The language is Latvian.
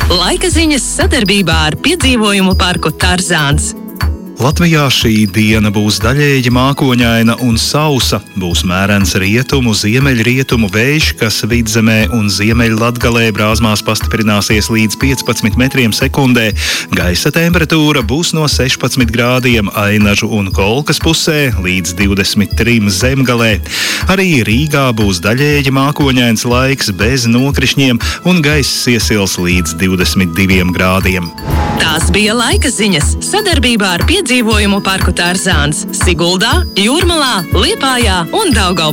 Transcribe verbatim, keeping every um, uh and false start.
Laika ziņas sadarbībā ar piedzīvojumu parku Tarzāns. Latvijā šī diena būs daļēji mākoņaina un sausa. Būs mērens rietumu, ziemeļrietumu vējš, kas Vidzemē un Ziemeļlatgalē brāzmās pastiprināsies līdz piecpadsmit metriem sekundē. Gaisa temperatūra būs no sešpadsmit grādiem Ainažu un Kolkas pusē līdz divdesmit trim Zemgalē. Arī Rīgā būs daļēji mākoņains laiks bez nokrišņiem un gaiss iesils līdz divdesmit diviem grādiem. Tās bija laika ziņas sadarbībā ar piedzīvojumu parku Tarzāns Siguldā, Jūrmalā, Liepājā un Daugavpilsā.